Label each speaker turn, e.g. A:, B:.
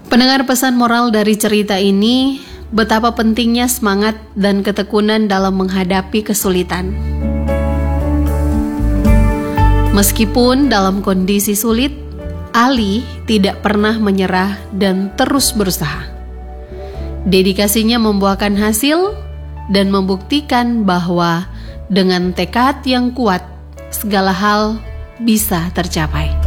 A: Pendengar, pesan moral dari cerita ini, betapa pentingnya semangat dan ketekunan dalam menghadapi kesulitan. Meskipun dalam kondisi sulit, Ali tidak pernah menyerah dan terus berusaha. Dedikasinya membuahkan hasil dan membuktikan bahwa dengan tekad yang kuat, segala hal bisa tercapai.